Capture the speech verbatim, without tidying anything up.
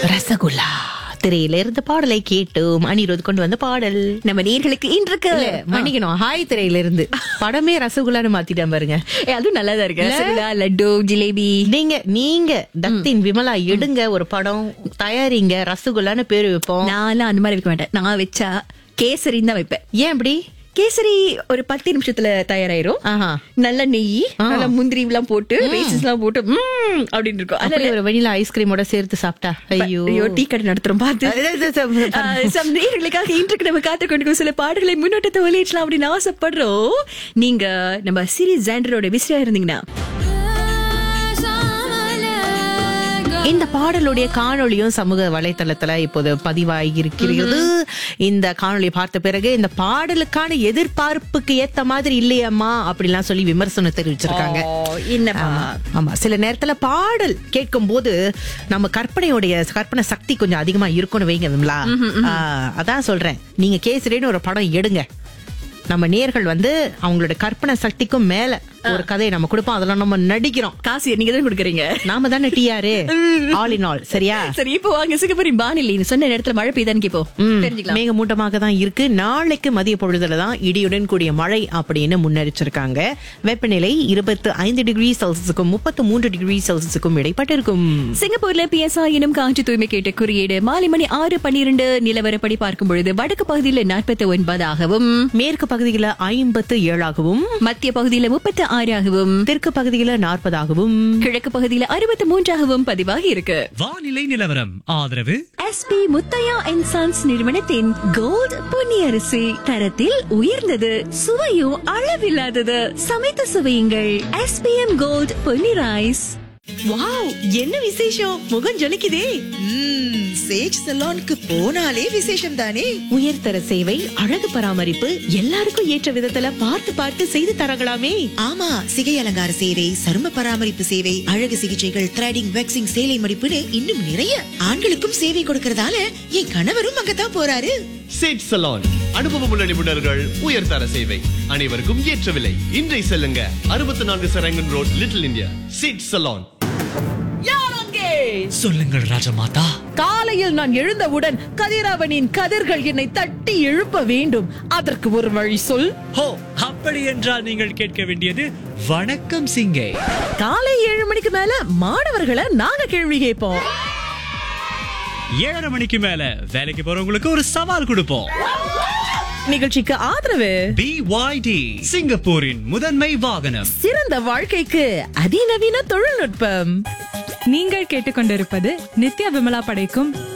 ரசகுல்லா திரையில இருந்த பாடலை கேட்டோம். அனிருத் கொண்டு வந்த பாடல் நம்ம நேர்களுக்கு இன்றைக்கு மன்னிக்கணும். ஹாய் திரையில இருந்து படமே ரசகுல்லான்னு மாத்திட்டேன் பாருங்க. அதுவும் நல்லாதான் இருக்கு. ரசகுல்லா, லட்டு, ஜிலேபி. நீங்க நீங்க தத்தின் விமலா எடுங்க ஒரு படம் தயாரிங்க, ரசகுல்லான்னு பேரு வைப்போம். நான் அந்த மாதிரி வைக்க மாட்டேன். நான் வச்சா கேசரின்னு தான் வைப்பேன். ஏன் அப்படி? கேசரி ஒரு பத்து நிமிஷத்துல தயாராயிரும். நல்ல நெய், நல்ல முந்திரி எல்லாம் போட்டு ரேசஸ் எல்லாம் போட்டு அப்படின்னு இருக்கும். அதுல ஒரு வெனிலா ஐஸ்கிரீமோட சேர்த்து சாப்பிட்டா ஐயோ டீ கடை நடத்துறோம் பார்த்து. நேயர்களுக்காக இன்றைக்கு நம்ம காத்து கொண்டு சில பாடல்களை முன்னோட்டத்தை வெளியிடலாம் அப்படின்னு ஆசைப்படுறோம். நீங்க நம்ம சிரி ஜாண்டரோட விசிறியா இருந்தீங்கன்னா இந்த பாடலுடைய காணொளியும் சமூக வலைத்தளத்துல இப்போது பதிவாகி இருக்கிறது. இந்த காணொளி பார்த்த பிறகு இந்த பாடலுக்கான எதிர்பார்ப்புக்கு ஏத்த மாதிரி இல்லையம்மா அப்படிலாம் சொல்லி விமர்சனம் தெரிவிச்சிருக்காங்க. ஆமா, சில நேரத்துல பாடல் கேட்கும் போது நம்ம கற்பனையுடைய கற்பனை சக்தி கொஞ்சம் அதிகமா இருக்கும்னு வைங்க விமலா. அதான் சொல்றேன், நீங்க கேசரின்னு ஒரு படம் எடுங்க, நம்ம நேர்கள் வந்து அவங்களோட கற்பனை சக்திக்கும் மேல ஒரு கதையை நம்ம கொடுப்போம். அதெல்லாம் நம்ம நடிக்கிறோம். காசு நீங்க தான் கொடுக்குறீங்க, நாம தானே டிஆர் ஆல் இன் ஆல். சரியா? சரி, இப்போ வாங்க சிங்கப்பூரி வானிலை சொன்ன நேரத்துல மழை பெய்தான்னு கேப்போம். தெரிஞ்சுக்கலாம். மேகமூட்டமாக தான் இருக்கு. நாளைக்கு மதிய பொழுதுலதான் இடியுடன் கூடிய மழை அப்படின்னு முன்னெச்சரிச்சிருக்காங்க. வெப்பநிலை இருபத்தி ஐந்து டிகிரி செல்சியஸுக்கும் முப்பத்தி மூன்று டிகிரி செல்சியஸுக்கும் இடைப்பட்டு இருக்கும். சிங்கப்பூர்ல பிஎஸ்ஐ எனும் காற்று தூய்மை கேட்ட குறியீடு மாலை மணி ஆறு பன்னிரண்டு நிலவரப்படி பார்க்கும் பொழுது வடக்கு பகுதியில நாற்பத்தி ஒன்பதாகவும், மேற்கு பகுதியில ஐம்பத்து ஏழாகவும், மத்திய பகுதியில முப்பத்தி ஆறாகவும், தெற்கு பகுதியில நாற்பதாகவும், கிழக்கு பகுதியில அறுபத்தி மூன்றாகவும் பதிவாகி இருக்கு. வானிலை நிலவரம் ஆதரவு எஸ்பி முத்தையா அண்ட் சன்ஸ் நிறுவனத்தின் கோல்ட் பொன்னி அரிசி, தரத்தில் உயர்ந்தது, சுவையும் அளவில்லாதது. சமைத்து சுவையுங்கள். SPM gold Ponni rice. Wow, என்ன விசேஷம்? முகம் ஜொலிக்குதே. சேஜ் சலூனுக்கு போனாலே விசேஷம் தானே. உயர்தர சேவை, அழகு பராமரிப்பு, எல்லாருக்கும் ஏற்ற விதத்துல பார்த்து பார்த்து செய்து தரங்களாமே. ஆமா, சிகை அலங்கார சேவை, சரும பராமரிப்பு சேவை, அழகு சிகிச்சைகள், த்ரெடிங், வேக்சிங், சேலை மடிப்புன்னு இன்னும் நிறைய. ஆண்களுக்கும் சேவை கொடுக்கறதால என் கணவரும் அங்கதான் போறாரு. சேஜ் சலூன், அனுபவமுள்ள நிபுணர்கள், உயர்தர சேவை, அனைவருக்கும் ஏற்ற விலை. இன்றை செல்லுங்க அறுபத்தி நான்கு Sarangan road, little India. Sage salon. சொல்லுங்கள் ராஜமாதா. காலையில் நான் எழுந்தவுடன் கதிரவனின் கதிர்கள் என்னை தட்டி எழுப்ப வேண்டும். அதற்கு ஒரு வழி சொல். ஹோ, அப்படி என்றால் நீங்கள் கேட்க வேண்டியது வணக்கம் சிங்கே. காலை ஏழு மணிக்கு மேல மாணவர்களை நாங்க கேள்வி கேட்போம். ஏழரை மணிக்கு மேல வேலைக்கு போறவங்களுக்கு ஒரு சவால் கொடுப்போம். நிகழ்ச்சிக்கு ஆதரவு பி ஒய் டி, சிங்கப்பூரின் முதன்மை வாகனம். சிறந்த வாழ்க்கைக்கு அதிநவீன தொழில்நுட்பம். நீங்கள் கேட்டுக்கொண்டிருப்பது நித்யா விமலா படைக்கும்